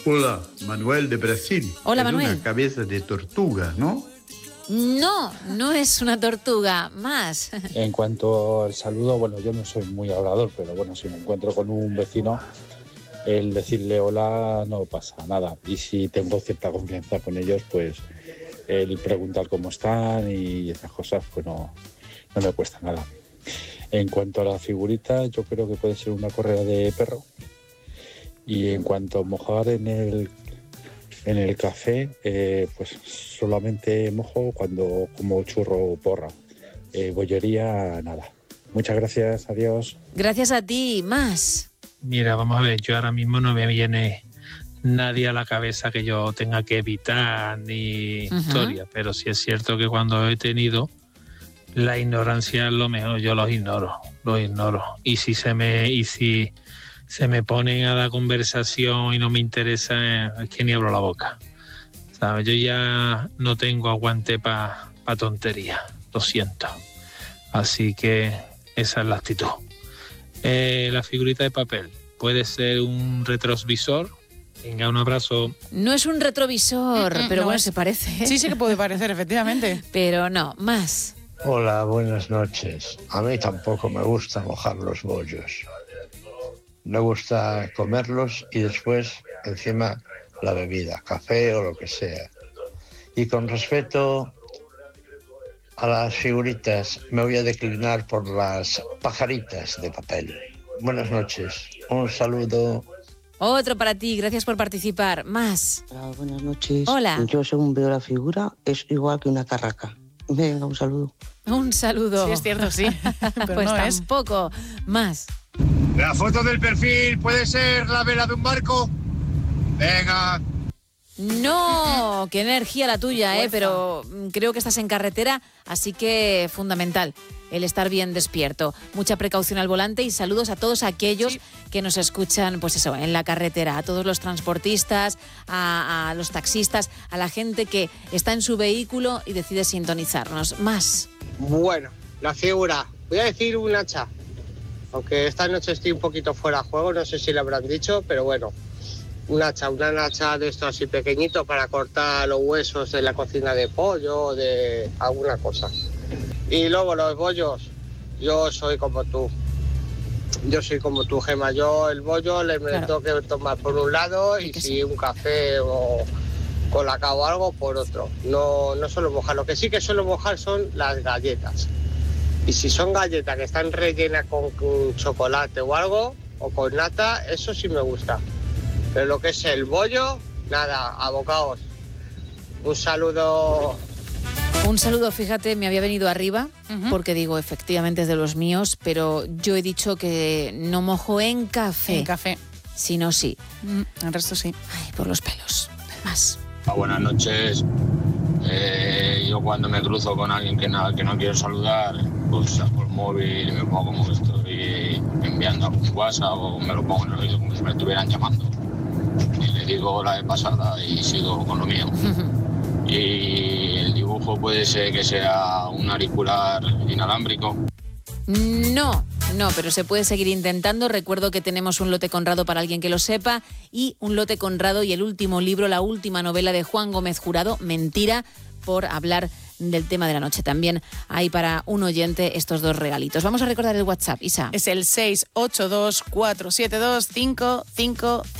Hola, Manuel de Brasil. Hola, es Manuel. Una cabeza de tortuga, ¿no? No, no es una tortuga, más. En cuanto al saludo, bueno, yo no soy muy hablador, pero bueno, si me encuentro con un vecino, el decirle hola no pasa nada. Y si tengo cierta confianza con ellos, pues el preguntar cómo están y esas cosas, pues no me cuesta nada. En cuanto a la figurita, yo creo que puede ser una correa de perro. Y en cuanto a mojar en el café, pues solamente mojo cuando como churro o porra. Bollería, nada. Muchas gracias, adiós. Gracias a ti, más. Mira, vamos a ver, yo ahora mismo no me viene nadie a la cabeza que yo tenga que evitar ni historia, pero sí es cierto que cuando he tenido la ignorancia es lo mejor, yo los ignoro. Y si se me ponen a la conversación y no me interesa, es que ni abro la boca. ¿Sabes? Yo ya no tengo aguante para tontería, lo siento. Así que esa es la actitud. La figurita de papel puede ser un retrovisor. Venga, un abrazo. No es un retrovisor, pero no bueno, es. se parece. Sí que puede parecer, efectivamente. Pero no, más. Hola, buenas noches. A mí tampoco me gusta mojar los bollos. Me gusta comerlos y después, encima, la bebida, café o lo que sea. Y con respecto a las figuritas, me voy a declinar por las pajaritas de papel. Buenas noches. Un saludo. Otro para ti, gracias por participar. Más. Hola, buenas noches. Hola. Yo, según veo la figura, es igual que una carraca. Venga, un saludo. Un saludo. Sí, es cierto, sí. Pero pues no es. tampoco. Más. La foto del perfil puede ser la vela de un barco. Venga. No, qué energía la tuya, pero creo que estás en carretera, así que fundamental el estar bien despierto. Mucha precaución al volante y saludos a todos aquellos que nos escuchan, pues eso, en la carretera, a todos los transportistas, a los taxistas, a la gente que está en su vehículo y decide sintonizarnos. Más. Bueno, la figura, voy a decir un hacha, aunque esta noche estoy un poquito fuera de juego, no sé si le habrán dicho, pero bueno. Una hacha de esto así pequeñito para cortar los huesos de la cocina de pollo o de alguna cosa. Y luego los bollos, yo soy como tú, Gemma. Yo el bollo me lo tengo que tomar por un lado y si un café o colacao o algo por otro. No suelo mojar. Lo que sí que suelo mojar son las galletas. Y si son galletas que están rellenas con chocolate o algo, o con nata, eso sí me gusta. Pero lo que es el bollo, nada, abocaos. Un saludo. Un saludo, fíjate, me había venido arriba, porque digo, efectivamente es de los míos, pero yo he dicho que no mojo en café. En café. Si no, sí. El resto sí. Ay, por los pelos. Más. Buenas noches. Yo cuando me cruzo con alguien que no quiero saludar, pues saco el móvil y me pongo como estoy enviando algún WhatsApp o me lo pongo en el oído como si me estuvieran llamando. Y le digo la de pasada y sigo con lo mío. Y el dibujo puede ser que sea un auricular inalámbrico. No, pero se puede seguir intentando. Recuerdo que tenemos un lote Conrado para alguien que lo sepa y un lote Conrado y el último libro, la última novela de Juan Gómez Jurado, Mentira, por hablar del tema de la noche. También hay para un oyente estos dos regalitos. Vamos a recordar el WhatsApp, Isa. Es el 682472555.